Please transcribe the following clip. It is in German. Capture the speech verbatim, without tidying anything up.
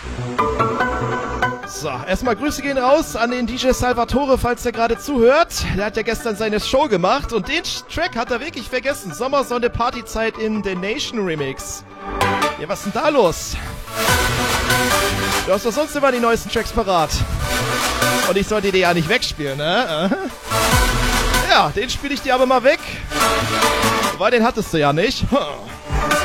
So, erstmal Grüße gehen raus an den D J Salvatore, falls der gerade zuhört. Der hat ja gestern seine Show gemacht und den Track hat er wirklich vergessen. Sommersonne Partyzeit im The Nation Remix. Ja, was ist denn da los? Du hast doch sonst immer die neuesten Tracks parat. Und ich sollte die ja nicht wegspielen, ne? Ja, den spiele ich dir aber mal weg. Weil den hattest du ja nicht.